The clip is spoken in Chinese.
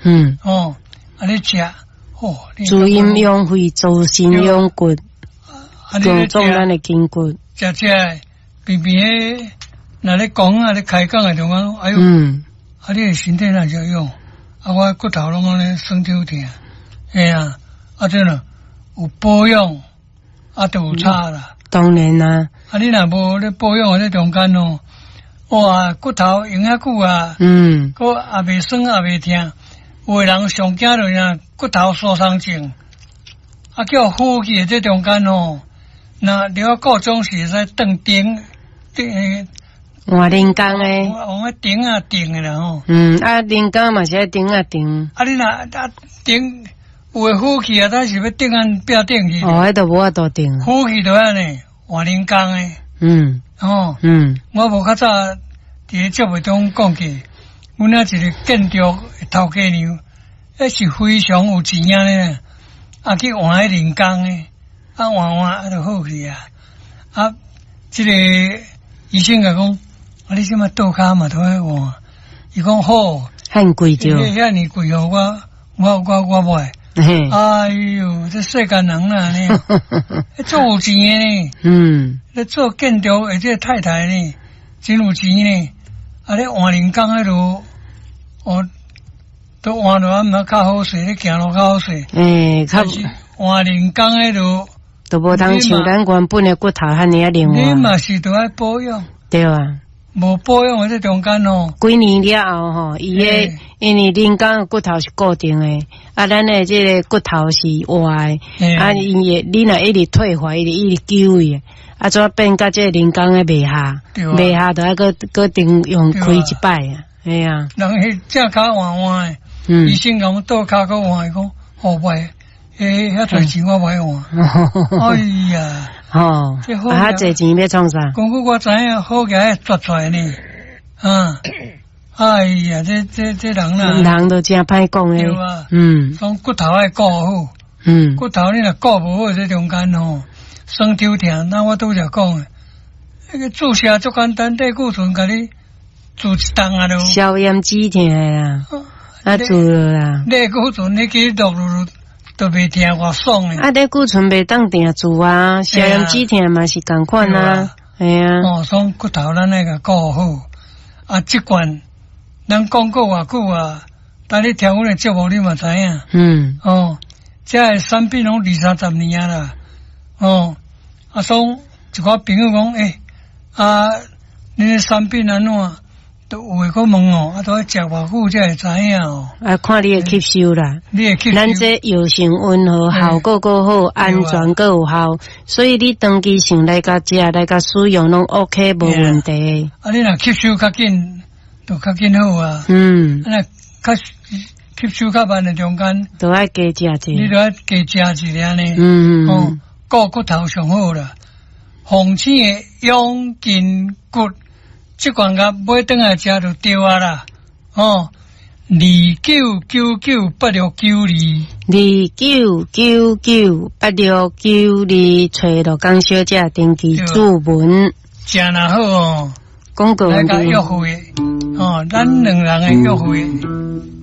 哦，你食哦， 滋阴养肺，助肾养骨，强壮咱的筋骨。 食平平的，那你讲啊，你开讲的中间，哎呦，你的身体那就用，我骨头拢安尼酸痛痛，哎呀，真的有保养，就有差啦。 当然啦， 你若无咧保养在中间哦，哇，骨头用遐久啊，个也袂酸也袂痛，有的人上惊就呀骨头受伤症，叫呼气在中间哦，那了各种是在断顶。 换人工诶， 换顶啊顶诶啦吼。 人工嘛是爱顶啊顶。 你若顶有诶呼气啊，但是要顶按壁顶去。 迄都无法度顶。 呼气就安尼换人工诶。我无较早伫节目中讲过，阮一个建筑头家娘，迄是非常有钱啊咧，去换迄人工诶，换就好去啊。即个医生甲讲，你即摆倒骹嘛都爱换，伊讲好， 很贵着， 遐尼贵哦，我买。哎呦，这世间人啦呢，做有钱诶呢，咧做建筑而且太太呢，真有钱呢，你换人工迄度，都换落啊，较好势，你行路较好势。较换人工迄度。 都无通像咱原本的骨头遐尼啊灵活。 你嘛是都爱保养。 对啊。 无保养在中间哦。 几年了后吼，伊个因为人工骨头是固定的，咱的这个骨头是活的，你若一直退化，一直揪伊，怎变甲这人工的袂下，袂下就搁定用开一摆啊，系啊。 人迄正骹换的，医生讲倒骹搁换，讲好歹。遐侪钱我买换，哎呀， 遐侪钱要创啥？ 讲句我知影，好个抓出来呢，哎呀，这人啦， 人都真歹讲诶， 从骨头爱顾好，骨头你若顾无好，这中间哦，酸痛痛，那我拄则讲诶，那个注射足简单，类固醇甲你注一档啊都， 消炎止痛诶啦，注了啦， 类固醇你给落落。都袂听我爽诶！ 类固醇袂当定住啊，消炎止痛嘛是共款啊，系啊。 从骨头咱那个顾好，即罐咱讲过偌久啊，但你听阮诶节目你嘛知影，这产品拢20-30年啦，从一寡朋友讲，恁诶产品安怎？都有诶，个问都要食偌久才会知影哦。 看你诶吸收啦，咱这药性温和，效果够好，安全够有效，所以你长期性来甲食来甲使用拢 OK 无问题。 你若吸收较紧，就较紧好啊。那较吸收较慢诶中间， 都爱加食一。 你都爱加食一呢。顾骨头上好啦，红星诶养筋骨。即罐甲买转来食就对啊啦 ，29998692，29998692，找罗江小姐登记注文， 食若好广告问题， 来甲约会咱两人诶约会。